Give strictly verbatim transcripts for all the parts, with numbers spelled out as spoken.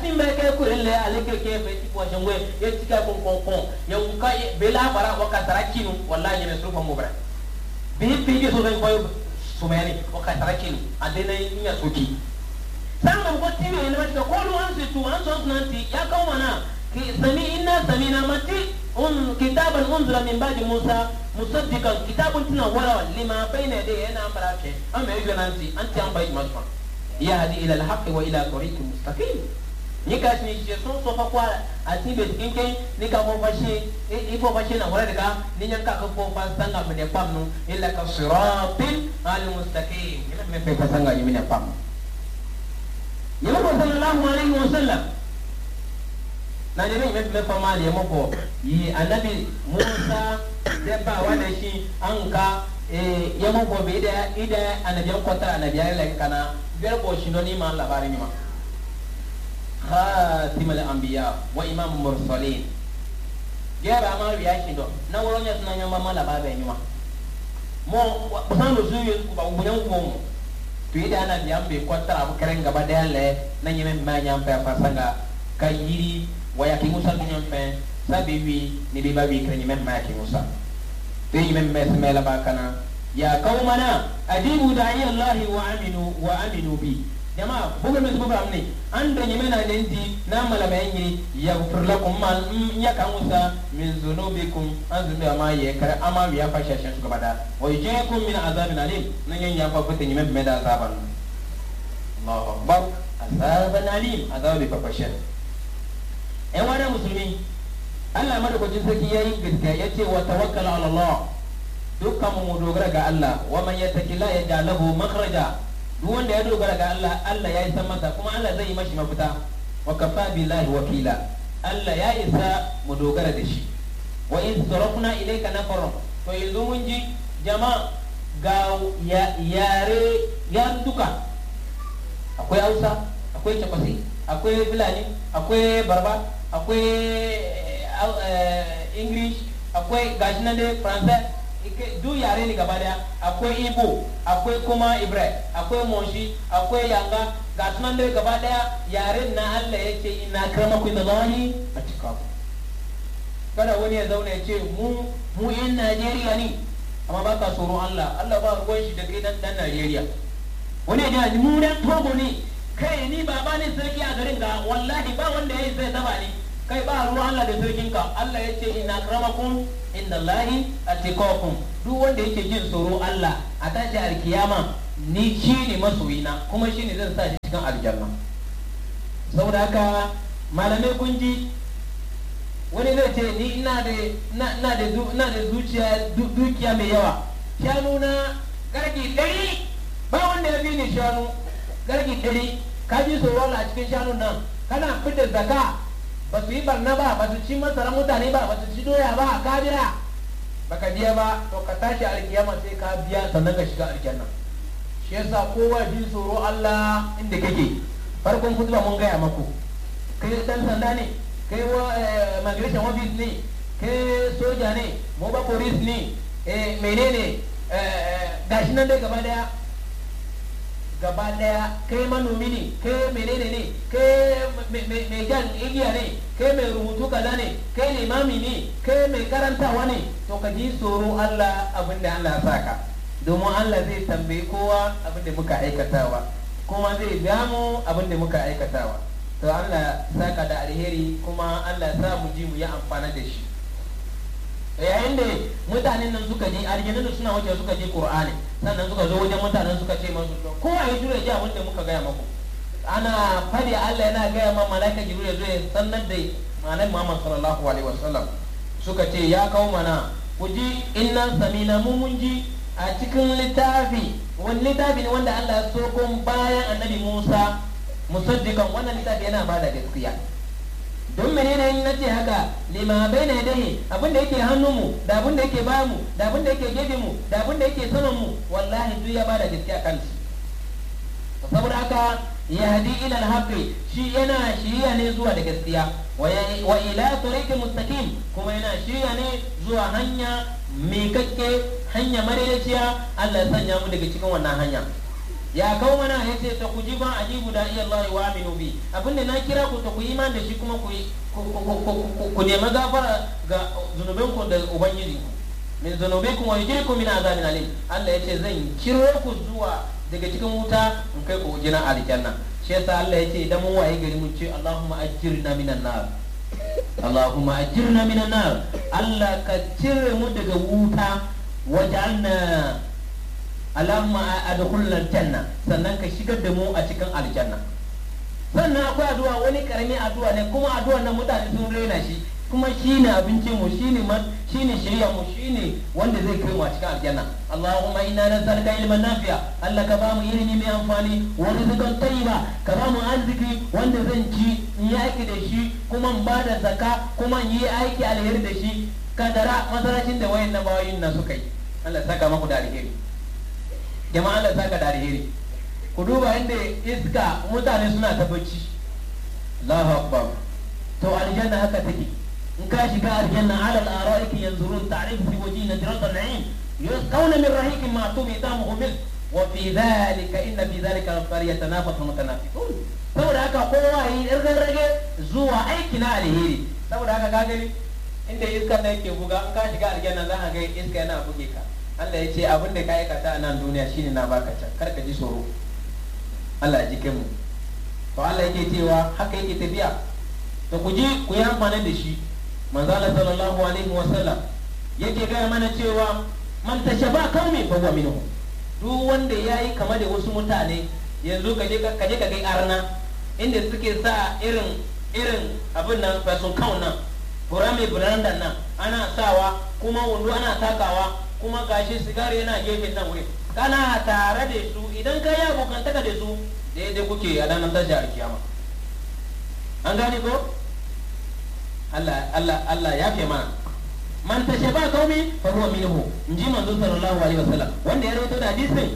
timbe ke kurele aleke ke be ti ko jangwe ye ti ka kon kon kon ye ka be la bara ko ka tarakinu wallahi ne su fa mo bara bi bi ke so ben ko sumeni ko ka tarakinu adena nya soki sanga ko tibe ne ma ko lu an se tu an so nanti ya ka mana ki sami inna samina mati un kitaban unzila min ba'di musa musaddiqan kitabun tunawwara lima bayna yadayhi yana amrake amma yajo nanti anti an bai masfa yahdi ila al-haqq wa ila tariqin mustaqim ni ka ni je so so fa kwa ati be tinke ni ka mo fashi i fo fashi na wala daga ni nyan ka ko fa sanga me ne pamnu illa ka siratin al-mustaqim ila me fe sanga yimi ne pam yimo sallallahu alaihi wasallam na ne me me fa mali mo ko yi annabi Musa da ba wanda shi an ka eh yamo ko be da ida annabi ko ta annabi ya kana biyar ko shi no ni ma labarin ma khatim al-anbiya wa imam mursalin gera ma biya shi do na woro nya sunan nyamba ma labarin ma mo busan do zuyu ku ba bunyan ku mo to ida annabi ambe ko ta abu karen gaba da yalle na nyime ma nyamba fa sanga kayiri waya ki musa dunyan pe sabi wi ni bi ba wi kren nyime ma ki musa to nyime ma smela ba kana ya qaumana ajibu da'i Allah wa aminu wa aminu bi jama'a buga men buga amni ando nyime na lenti na mala bayi yaghfir lakum ma ya kan musa min zunubikum azmi ma ye kar ama ya fasha shan su gabada wa yajikum min azabin alim nan yan ya fa fata nyime me da azaban Allahu akbar azaban alim azabi fa fasha ai wani musulmi Allah madaukakin sarki yayi gaskiya yace wa tawakkal ala Allah dukkan mu dogara ga Allah wa man yattaqilla yaj'al lahu makhraja duk wanda ya dogara ga Allah Allah ya isa masa kuma Allah zai yi mashi mafita wa kafa billahi wakila Allah ya isa mu dogara da shi wa in sarafna ilayka nafaran to yanzu mun ji jama'a ga yare ya duka akwai Hausa akwai Chakwasi akwai Fulani akwai Barba akwai English akwai gashi nan dai French duk yare ne gaba daya akwai Igbo akwai kuma Ibra akwai Monshi akwai Yanga ga sunan dai gaba daya yaren na Allah yake inna akramakum indallahi atqakum kada wani ya zauna ya ce mu mu yan Najeriya ne amma ba ka tsoro Allah Allah ba ruwan shi da kai dan dan Najeriya wani ya ji mu dan Togo ne kai ni baba ne sarki a garin ga wallahi ba wanda ya sai taba ni kai ba ruwan Allah da sarkinka Allah ya ce inna akramakum indallahi atqakum duk wanda yake jin tsoro Allah a tashi alkiyama ni shine masoyina kuma shine zan sa shi cikin aljanna saboda haka malamai kun ji wani zai ce ni ina da ina da ina da zuciya dukiya mai yawa shanu na gargi dari ba wanda ya bi ni shanu gargi dari ka ji tsoro Allah a cikin shanun nan kana fitar zakka ba su yi barna ba ba su ci masara mutane ba ba su ci doya ba ka biya baka biya ba to ka tashi alkiyama sai ka biya sannan ka shiga aljanna shi yasa kowa ji tsoro Allah inda kake farkon kutuba mun gaya maku kai dan sanda ne kai wa migration office ne kai soja ne mobile police ne eh menene gashi nan dai gaba daya gaba daya kai manomi ne kai menene ne kai mai jan igiya ne kai mai rubutu kaza ne kai limami ne kai mai karantawa ne to ka ji tsoro Allah abinda Allah ya saka domin Allah zai tambayi kowa abinda muka aikatawa kuma zai biya mu abinda muka aikatawa to Allah saka da alheri kuma Allah sa mu ji mu yi amfana da shi yayin da mutanen nan suka ji aljanna da suna wuce suka ji Qur'ani sannan suka zo wajen mutanen suka ce masu kowa ya jure ji abin da muka gaya maku ana fadi Allah yana gaya ma malaika Jibril zai sannar da Annabi Muhammad sallallahu alaihi wasallam suka ce ya kawo mana ku ji inna samina mun mun ji a cikin littafi wani littafi ne wanda Allah ya soko bayan Annabi Musa musaddiqan wannan littafi yana bada gaskiya don menene in nace haka lima baina yadayhi abin da yake hannunmu da abin da yake bayanmu da abin da yake gefenmu da abin da yake samanmu wallahi duk ya bada gaskiya kansu saboda haka yahdi ila al-haqqi shi yana shiriya ne zuwa da gaskiya wa ila tariqi mustaqim kuma yana shiriya ne zuwa hanya mai kakke hanya madaidaiciya Allah ya sanya mu daga cikin wannan hanya ya qaumana yace ta ku jiba ajibu da Allah wa aminu bi abinda na kira ku ta ku iman da shi kuma ku ku nemi gafara ga zunubanku da ubangiji min zunubikum wa yujirkum min azabin alim Allah yace zan kiro ku zuwa daga cikin wuta in kai ku jina aljanna shi yasa Allah yace idan mun waye gari mun ce Allahumma ajirna minan nar Allahumma ajirna minan nar Allah ka cire mu daga wuta waj'alna Allahumma adkhulna aljanna sannan ka shigar da mu a cikin aljanna sannan akwai addu'a wani karami addu'a ne kuma addu'ar nan mutane sun rena shi kuma shine abincin mu shine shine shari'a mu shine wanda zai kai mu a cikin aljanna Allahumma inna nas'aluka ilman nafi'a Allah ka ba mu ilimi mai amfani wa rizqan tayyiba ka ba mu arziki wanda zan ci in yi aiki da shi kuma in bada zakka kuma in yi aiki alheri da shi kadara masaracin da wayannan bawayin na suka yi Allah saka maku da alheri jama'a Allah saka da alheri ku duba inda iska mutane suna ta bacci Allahu akbar to aljanna haka take in ka shiga aljanna ala al-ara'iki yanzurun ta'rifu fi wajhina diratan na'im yusqawna min rahiqin ma'tum itamuhu misk wa fi dhalika inna fi dhalika falyatanafasu mutanafisun saboda haka kowa yi irgan rage zuwa aiki na alheri saboda haka ka gani inda iska da yake buga in ka shiga aljanna za ka ga iska yana buge ka Allah ya ce abin da ka aikata a nan duniya shine na baka can kar ka ji tsoro Allah ya ji kai mu to Allah yake cewa haka yake tafiya to ku ji ku yi amfani da shi manzo Allah sallallahu alaihi wa sallam yake gaya mana cewa man tashaba qaumi fa huwa minhum duk wanda yayi kama da wasu mutane yanzu kaje ka kaje ka ga arna inda suke sa irin irin abin nan fasun kaun nan burame buranda nan ana sawa kuma wando ana takawa kuma gashi sigari yana gefen nan wuri kana tare da su idan ka yi abokantaka da su daidai kuke a ranar tashar kiyama an gane ko Allah Allah Allah ya fi mana man tashaba qaumi fa huwa minhu inji manzo sallallahu alaihi wasallam wanda ya rawaito da hadisin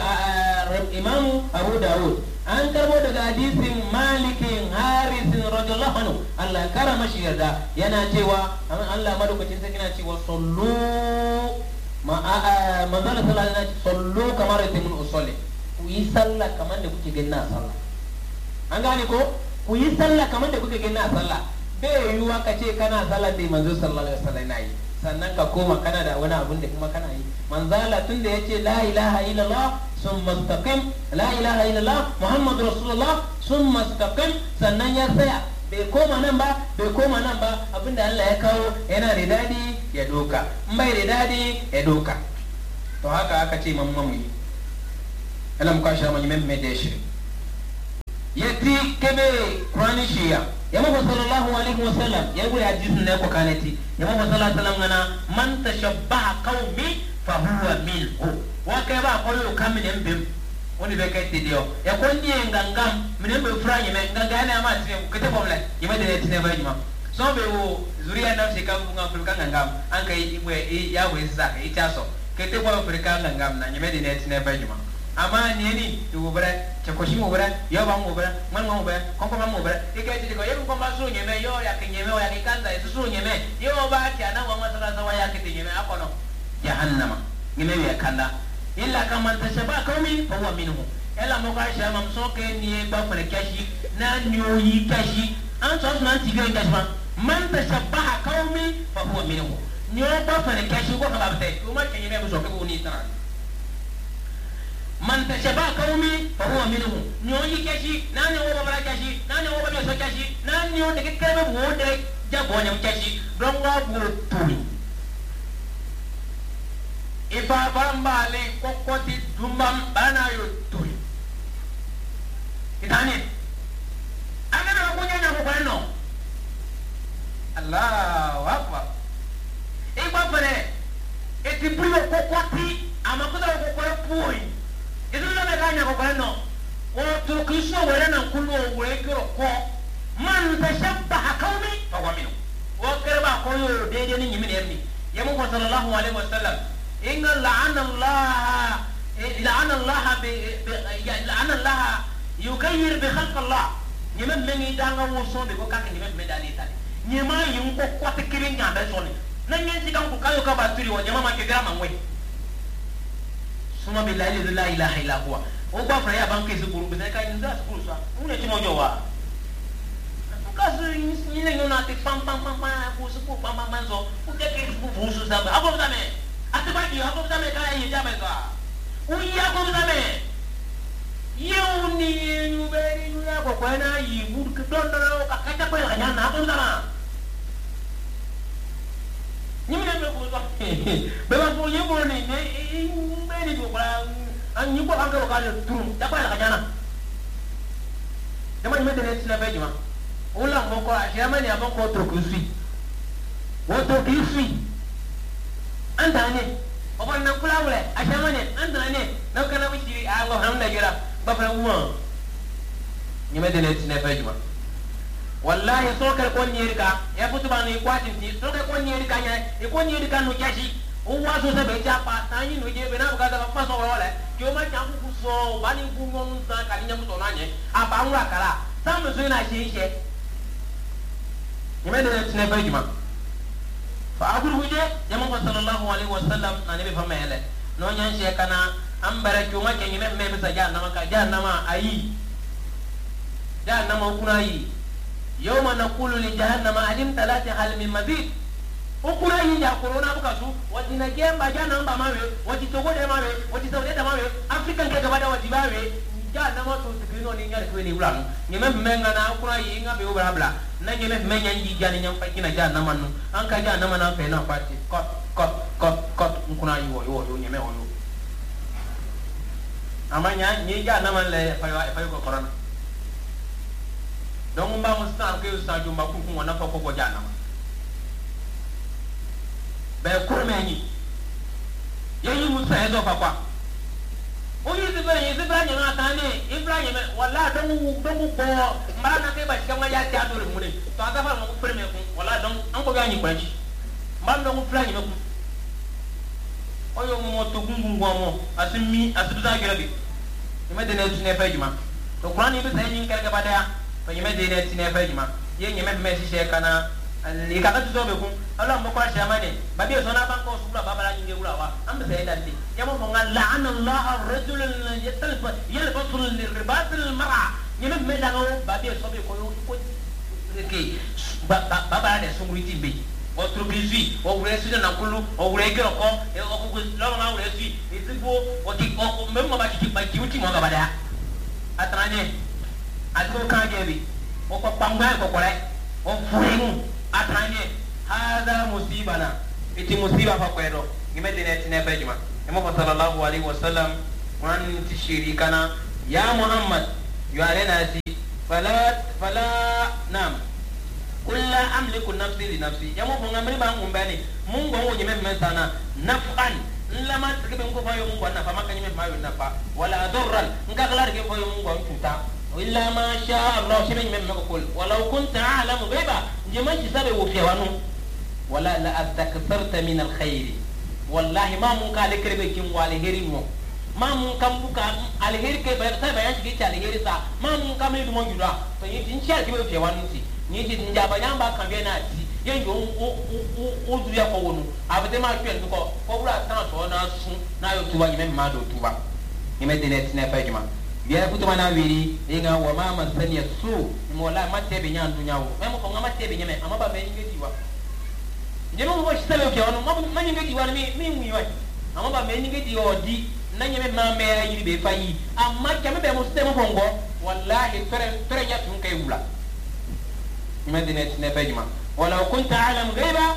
Imam Abu Dawud an karbo daga hadisin Malikin Harisin radiyallahu anhu Allah karama shi yarda yana cewa Allah madaukakin sai yana cewa sallu ma manzo sallallahu alaihi wasallam sallu kamar yatimun usalli ku yi sallah kamar da kuke ganin na sallah an gane ko ku yi sallah kamar da kuke ganin na sallah bai yiwuwa ka ce kana sallar da manzo sallallahu alaihi wasallam yana yi sannan ka koma kana da wani abun da kuma kana yi manzala tun da yace la ilaha illallah summa istaqim la ilaha illallah muhammadur rasulullah summa istaqim sannan ya tsaya bai koma nan ba bai koma nan ba abinda Allah ya kawo yana da dadi ya doka in bai da dadi ya doka to haka aka ce mamman mu yi alam ka sha mun memme da shi yati kebe qur'ani shiya yamma sallallahu alaihi wasallam ya gure hadisin ne ko kanati yamma sallallahu alaihi wasallam ngana man tashabbaha qaumi fa huwa minhu wa kai ba ko yo kamin embem woni be kai tidio ya ko ni ngangam minen be franye me nganga na ma tine ko te bomle yima de tine ba yima so be wo zuriya na se kam ngam ful kan ngam an kai ibwe ya we sa kai taso ke te bo ful kan ngam na yima de tine ba yima ama ni ni yo bra che ko shi mo bra yo ba mo bra man mo bra kon ko mo bra e kai ti ko yo ko ba so nyeme yo ya ke nyeme ya ke kanza e so nyeme yo ba ti ana wa masara sa wa ya ke ti nyeme akono jahannama nyeme ya kanda illa kama tashaba qaumi fa huwa minhu ela mo ka sha mam so ke ni ba fere kashi na nyoyi kashi an so na ti ga kashi man tashabbaha qaumi fa huwa minhu nyo ba fere kashi ko ka ba te ko ma ke nyeme so ke ko ni tara man tashaba qaumi fa huwa minhu nyoyi kashi na ne wo ba kashi na ne wo ba so kashi na ne wo de ke kebe wo de ja bo nyam kashi don wa bu tuni ifa bambale kokoti dumbam bana yo tuni itani ana ko nyanya ko bano Allahu akbar e ba pare e ti bulo kokoti amakuda ko ko pui idu na me kanya ko bano o to kisho wala na kullu we kiro ko man tashabbaha qaumi fa wa minhu wa karba ko yo de de ni nyimi ne yamu ko sallallahu alaihi wasallam inna la'ana Allah la'ana Allah bi la'ana Allah yukayyir bi khalq Allah nyima mengi danga wo so be ko kaka nyima me dali tali nyima yin ko ko te kirin nya be so ni na nyen sikan ko kayo ka baturi wo nyima ma ke grama ngwe suma billahi la ilaha illa huwa o ba fra ya ban ke su guru be ka ni za su guru sa un ne ti mo jo wa ka su ni ne no na te pam pam pam pam ko su ko pam pam pam so o ke ke bu bu su sa ba abo sa me ate ba ki abo sa me ka yi ja me ka o yi abo sa me yeu ni nu be ni ya ko ko na yi bu ke don do ka ka ta ko ya na abo sa ma ni me be ko so be ba ko yebo ni ne be ni ko la an ni ko an ka ka turu ta ko la ka jana dama ni me de ne tina be juma ula mboko ashama ni aboko to kusui woto kisui andane obo na kula wule ashama ni andane na kana wichi ago hamda gira bafra uwa ni me de ne tina be juma wallahi sokal ko nyirika ya futu bani kwati ti sokal ko nyirika nya e ko nyirika no jashi o wa so se be japa tani no je be na ka da pa so wole ki o ma jan ku so bani ku ngon sa ka ni nyamu so na nye aba nwa kala samu so na she she ni me de ne be juma fa abul huje jamu sallallahu alaihi wasallam na ne be fa mele no nyan she kana an baraki o ma ke ni me me be sa jahannama ka jahannama ayi jahannama kuna yi يوم نقول لجهنم علمت لا تحل من مزيد وكنا يجا كورونا بكاسو وجينا جيم باجانا مباماوي وجي توغو دماوي وجي سودي دماوي افريكان كي غبادا وجي باوي جهنم تو تكرينو ني نيار كوي ني بلان نيما منغا نا كنا ييغا بيو برابلا نا نيما مenya نجي جاني نيام فاكينا جهنم نو انكا جهنم نا فينا فاتي كوت كوت كوت كوت كنا يو يو يو نيما اونو amanya ني جهنم لا فايو فايو كورونا donc mba musta ko sa jumba ku ku wana fa ko ko jana be kurmeni yeyi musa ezo fa kwa o yi zibe yi zibe nya na tane ibrahim wala don don ko mba na ke ba shama ya ta do mu ne to aka fa mu kurme ku wala don an ko ga ni kwanci mba don ibrahim ku oyo mo to gungun mo asimi asibuza girabi me de ne tune fa juma to qur'ani be sai nin karga badaya fanyime de ne tine fajima ye nyime me si she kana li ka ka tuzo be kun Allah mo kwa shamane babi so na ban ko sura babala nyinge wula wa am be sai dalli ya mo ngal la'ana Allah ar-rajul yatalfa yalbasu lirbat al-mar'a nyime me da ngo babi so be ko ko ke babala de sumuriti be o trubizui o wuresi na kulu o wurege ko e o ko lo na wuresi e tibo o ti o memma ba ti ba ti uti mo ga bada atrane atko kajebi o ko pangba ko kore o fuinu atanye hada musibana iti musiba fa kwero ngimede ne tine bejuma imo sallallahu alaihi wasallam wan tishiri kana ya muhammad yuarena si fala fala nam kullu amliku nafsi li nafsi yamo ko ngamri ba ngumbani mungu ngo nyime mesana nafan lama tike ko fa yo mungu na fa makanye me mayo na fa wala durran ngaklar ke fa yo mungu tuta إلا ما شاء الله شبين من مقول ولو كنت أعلم غيبا جمعت سبب وفيوانو ولا لا أستكثرت من الخير والله ما ممكن على كربكين وعلى هيرمو ما ممكن بكا على هير كي سبب ينشي على هير سا ما ممكن من يدمون جدا فينتين شال كي وفيوانو تي نيجي نجابا يامبا كامبينا تي ينجو o du ya ko wonu abete ma twen ko ko bura tan so na sun na yo tuwa yime ma do tuwa yime de net na fajuma biya kutuma na wiri inga wa mama sanya su mola matebe nyandu nyawo memo ko ngamatebe nyame amaba me ngedi wa njemo mo shitale ke ono mo ma ngedi wa mi mi mu yiwa amaba me ngedi odi na nyame ma me yiri be fayi amma kame be mo sistema bongo wallahi tere tere ya tun kay wula medina tine fajma wala kunta alam ghaiba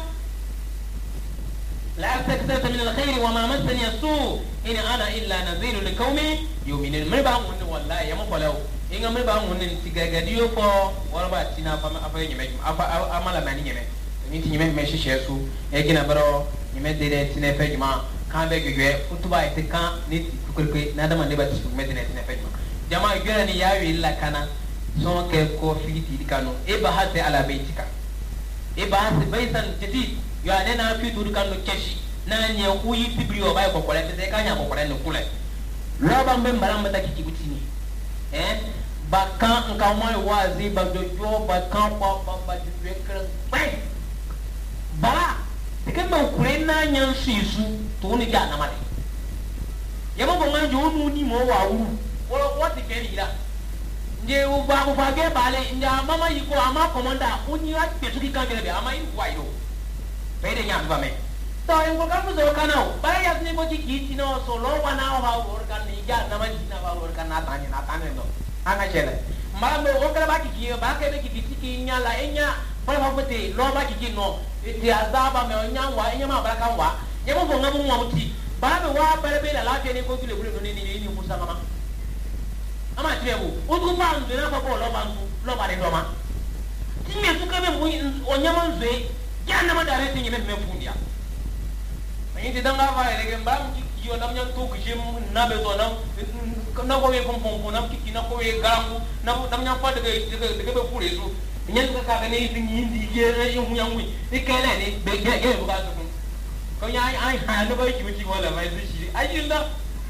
لا أستكثرت من الخير وما مسني السوء إن أنا إلا نذير لقوم يؤمنون من بعمر والله يا مخلو إن من بعمر تجاهديو فو وربا تنا فما أفعل يمين أفا أملا ماني يمين نيتي يمين ماشي شيسو يجينا برو يمين ديرة تنا فجما كان بيجوا فتوى إتكان نيت كل نادا من دبت سوق مدينة تنا فجما جماعة يجينا نياوي إلا كنا سون كوفي تيكانو إبا هات على بيتك إبا هات بيسان جديد yo ane na fi du kan no keshi na nya ku yi pibri o bai ko kole te ka nya ko kole no kule lo ba mbe mbara mba taki kibutini eh ba kan nka mo wazi ba do jo ba kan pa ba ba di bekra bai ba te kan ba kure na nya shisu to ni ja na male ya mo bo ngan jo nu ni mo wa wu wala wati keri ila nje u ba ku fa ge bale nja mama yiko ama komanda unyi wa pe tuki kan gele be ama yi wa ilo pe de nya ba me to en ko ka mu zo kanao ba ya ni ko ji ki no so lo wa na ha wor kan ni ja na ma ji na ba wor kan na ta ni na ta ne no anga chele ma me o kala ba ki ki ba ke be ki ki ki nya la enya ba ba pete lo ba ki ki no ti azaba me nya wa enya ma ba kan wa ye mo fo ngamu mo ti ba me wa pere be la la ke ni ko ki le bule no ni ni ni musa mama ama trebu o du ba ndu na ba bo lo ba ndu lo ba de do ma ti me su ka be mo o nya ma nzwe ya na ma dare ti ni me me fundia ni ti danga ba ele ke mbam ki ki o nam nyang to ki jem na be do na na ko we pom pom na ki ki na ko we garangu na nam nyang fa de de de be fure su nyen ka ka ne ti ni ndi ge e hu yang wi ni ke le ni be ge ge bu ka su ko nya ai ha no ba chi chi wala mai su shi ai yin da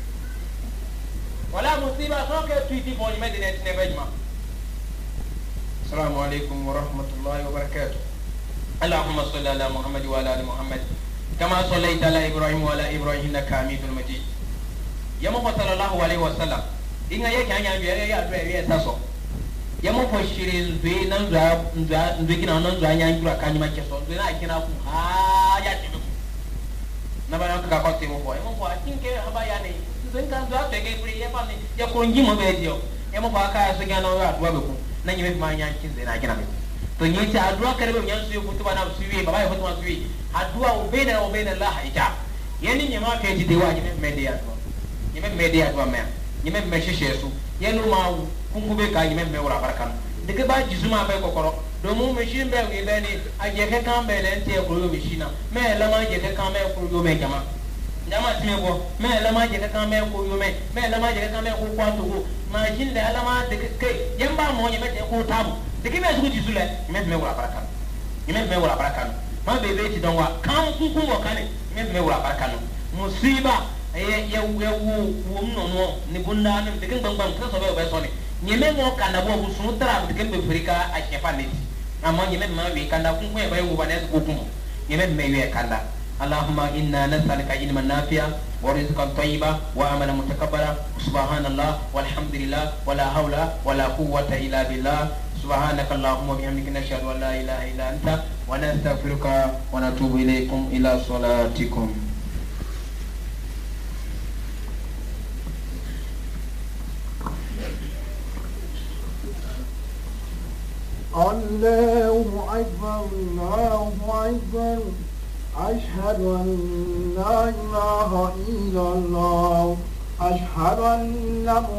wala musiba so ke tuiti bo ni me de ne be jma assalamu alaikum wa rahmatullahi wa barakatuh اللهم صل على محمد وعلى ال محمد كما صليت على ابراهيم وعلى ابراهيم انك حميد مجيد يا محمد صلى الله عليه وسلم ان يا كان يا يا يا يا تاسو يا مو فشيرين بي نان زا زا ndikina nan zwa nya njura kanyima keso ndo na kina ku ha ya tibu na ba ka ka te mo ko mo ko atinke haba ya ne zen kan zwa te ke pri ya pa ne ya ko ngi mo be dio ya mo ba ka so nya no ya duwa be ku na nyime ma nya kin ze na kina be to nyi ta adua kare be nyan su ku tuba na suwi baba ya hotuma suwi adua ubena ubena la haija yani nyima ke ti de wa nyime media to nyime media to me nyime me shishe su yenu ma kungube ka nyime me wala barakan de ke ba jizuma be kokoro do mu me shin be wi be ni aje ke kan be le ntie ko yo bishina me la ma je ke kan me ko yo me jama jama time ko me la ma je ke kan me ko yo me me la ma je ke kan me ko kwanto ko ma shin le ala ma de ke yamba mo nyime te ko tabu de ke me su ti sule me me wala barakan nyime me wala barakan ma be be ti don wa kan ku ku wo kan me me wala barakan musiba ye ye wo wo no no ni bunda ne de ke gbangban so so be be so ni nyime mo kana bo bu sun tra de ke be frika a shefa ne amma nyime ma we kanda kun ko e ba wo ba ne ko kun nyime me we kanda allahumma inna nas'aluka ilman nafi'a wa rizqan tayyiba wa amalan mutakabbara subhanallah walhamdulillah wala hawla wala quwwata illa billah سبحانك اللهم وبحمدك نشهد ان لا اله الا انت ونستغفرك ونتوب اليكم الى صلاتكم الله أكبر الله أكبر أشهد أن لا إله إلا الله أشهد أن